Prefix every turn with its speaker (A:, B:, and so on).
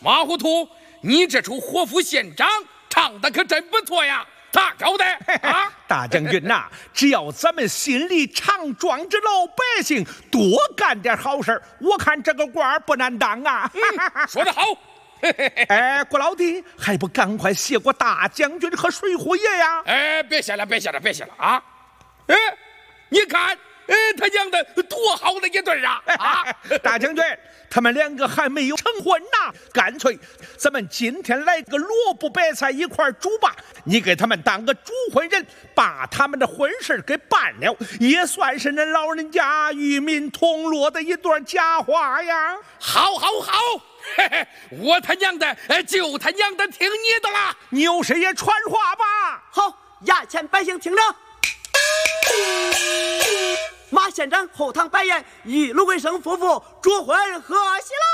A: 马糊涂，你这出活福县长唱的可真不错呀！咋搞的啊？
B: 大将军呐，只要咱们心里常装着老百姓，多干点好事，我看这个官不难当啊！
A: 说得好。
B: 哎，郭老弟，还不赶快谢过大将军和水虎爷呀？
A: 哎，别谢了啊！哎，你看，他养的多好的一对啊！啊，
B: 大将军，他们两个还没有成婚呐，干脆咱们今天来个萝卜白菜一块煮吧。你给他们当个主婚人，把他们的婚事给办了，也算是恁老人家与民同乐的一段佳话呀。
A: 好，嘿嘿，我他娘的，就他娘的听你的啦！
B: 牛师爷传话吧。
C: 好，衙前百姓听着。马县长后堂摆宴，与卢桂生夫妇主婚贺喜啦！